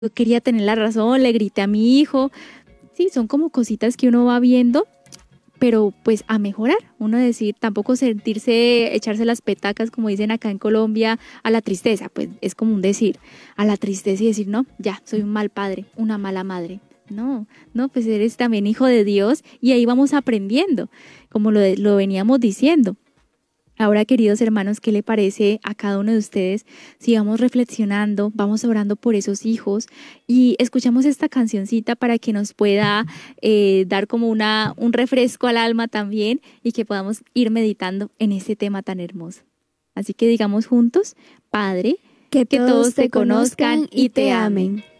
yo quería tener la razón, le grité a mi hijo. Sí, son como cositas que uno va viendo, pero pues a mejorar. Uno decir, tampoco sentirse, echarse las petacas, como dicen acá en Colombia, a la tristeza, pues es como un decir, a la tristeza y decir, no, ya, soy un mal padre, una mala madre. No, no, pues eres también hijo de Dios y ahí vamos aprendiendo, como lo veníamos diciendo. Ahora, queridos hermanos, ¿qué le parece a cada uno de ustedes si vamos reflexionando, vamos orando por esos hijos y escuchamos esta cancioncita para que nos pueda dar como un refresco al alma también y que podamos ir meditando en este tema tan hermoso? Así que digamos juntos, Padre, Que que todos todos te te conozcan conozcan y y te te amen. amen.